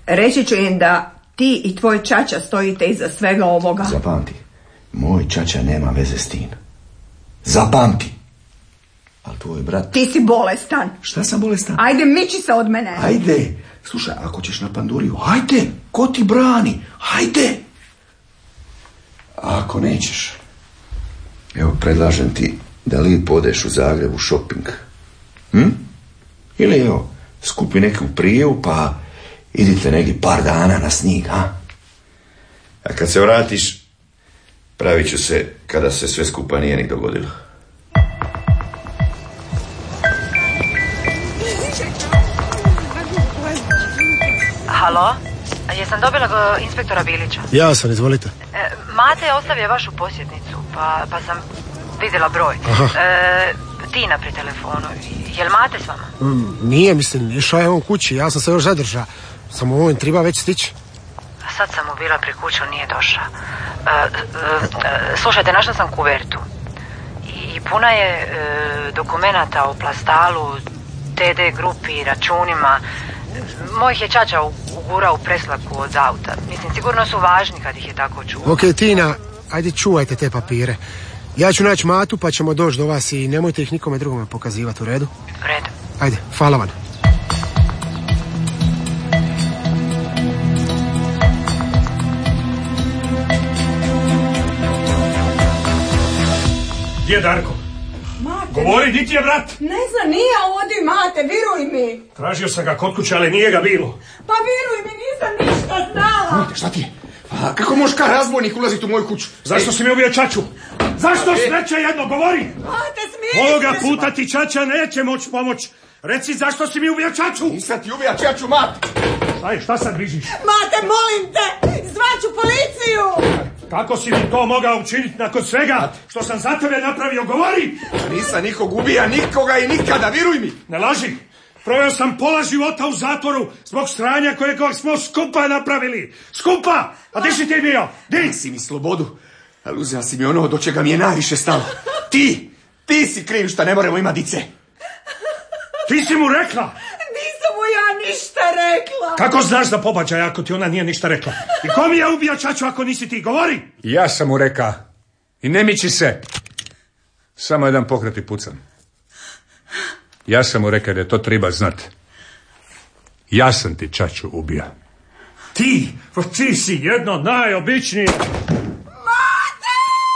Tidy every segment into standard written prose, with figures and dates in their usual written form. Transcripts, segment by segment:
Reći ću im da ti i tvoj čača stojite iza svega ovoga. Zapamti, moj čača nema veze s tim. Zapamti. Ali tvoj brat... Ti si bolestan. Šta sam bolestan? Ajde, miči se od mene. Ajde. Slušaj, ako ćeš na panduriju, ajde. Ko ti brani? Ajde. A ako nećeš, evo, predlažem ti da lijepo odeš u Zagreb u šoping. Ili evo, skupi neku prijevu pa idite negdje par dana na snijeg, a? A kad se vratiš, pravit ću se kada se sve skupa nije ni dogodilo. Halo? Jesam dobila inspektora Bilića? Ja sam, izvolite. Mate je ostavio vašu posjetnicu, pa sam vidjela broj. Tina pri telefonu. Jel Mate s vama? Nije, mislim, išao je on kući, ja sam se još zadržao. Samo ovim treba već stići. Sad sam mu bila pri kući, on nije došao. Slušajte, našla sam kuvertu. I puna je dokumenata o Plastalu, TD grupi, računima. Mojih je čača ugurao u preslaku od auta. Mislim, sigurno su važni kad ih je tako čuo. Ok, Tina, ajde čuvajte te papire. Ja ću naći Matu pa ćemo doći do vas i nemojte ih nikome drugome pokazivati, u redu? U redu. Ajde, hvala vam. Gdje je Darko? Mate. Govori, di ti je brat? Ne znam, nije ovdje, Mate, viruj mi. Tražio sam ga kod kuće, ali nije ga bilo. Pa viruj mi, nisam ništa znala. Mate, šta ti je? Pa kako možeš kao razbojnik ulaziti u moju kuću? Zašto si mi ubio čaču? Zašto sreće jedno, govori? Mate, smiješ. Ovoga puta ti čača neće moći pomoći. Reci zašto si mi ubio čaču? Nisam ti ubija čaču, Mate. Šta sad brižiš? Mate, molim te, zvaću policiju. Kako si mi to mogao učiniti nakon svega što sam za tebe napravio, govori? Nisam nikog ubija, nikoga i nikada, viruj mi. Ne laži. Proveo sam pola života u zatvoru zbog sranja kojeg smo skupa napravili. Skupa! A di si ti bio? Di? Si mi slobodu, ali uzela si mi ono do čega mi je najviše stalo. Ti si kriv što ne moramo imati dice. Ti si mu rekla? Nisam mu ja ništa rekla. Kako znaš da pobađaj ako ti ona nije ništa rekla? I ko mi je ubio čaču ako nisi ti? Govori! Ja sam mu reka. I ne miči se. Samo jedan pokret i pucam. Ja sam mu rekao da to treba znat. Ja sam ti čaču ubio. Ti si jedno najobičnije. Mate!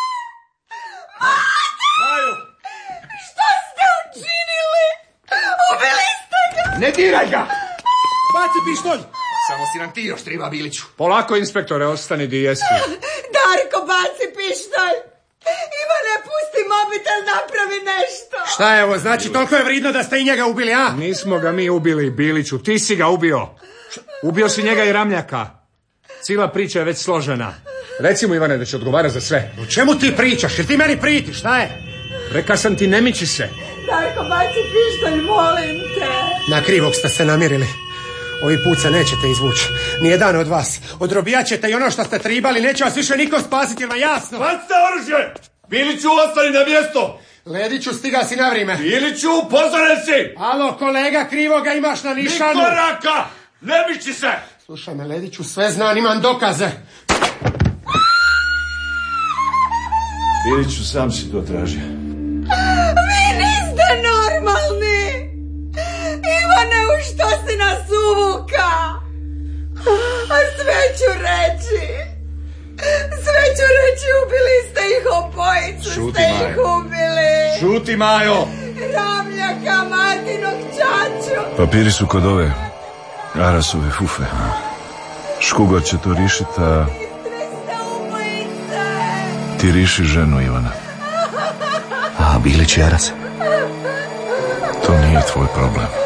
Maju! Što ste učinili? Ubili ste ga! Ne diraj ga! Baci pištolj! Samo si nam ti još treba, Biliću. Polako, inspektore, ostani di jesi. Darko, baci pištolj! Ivane, pusti mobitel, napravi nešto! Šta je ovo, znači toliko je vridno da ste i njega ubili, a? Nismo ga mi ubili, Biliću, ti si ga ubio. Ubio si njega i Ramljaka. Cijela priča je već složena. Reci mu, Ivane, da će odgovara za sve. O čemu ti pričaš? Jer ti meni pritiš, šta je? Reka sam ti, ne miči se. Darko, baci pištolj, molim te! Na krivog ste se namirili. Ovi put se nećete izvući. Nijedan od vas. Odrobijat ćete i ono što ste tribali. Neće vas više niko spasiti, jel vam jasno? Bacite oružje! Biliću, ostani na mjesto! Lediću, stiga si na vrijeme. Biliću, pozoren si! Alo, kolega, krivoga imaš na nišanu. Ni koraka! Ne miči se! Slušaj me, Lediću, sve znam, imam dokaze. Biliću, sam si to tražio. Vi niste normalni! Ivane, u što si nas uvuka? A sve ću reći, ubili ste ih obojicu, Šuti, ste ih Majo. ubili. Šuti, Majo! Ramljaka, Matinog čaču. Papiri su kod ove Arasove fufe. Škugar će to rišiti, a ti riši ženu, Ivana. A, Bilić i Aras? To nije tvoj problem.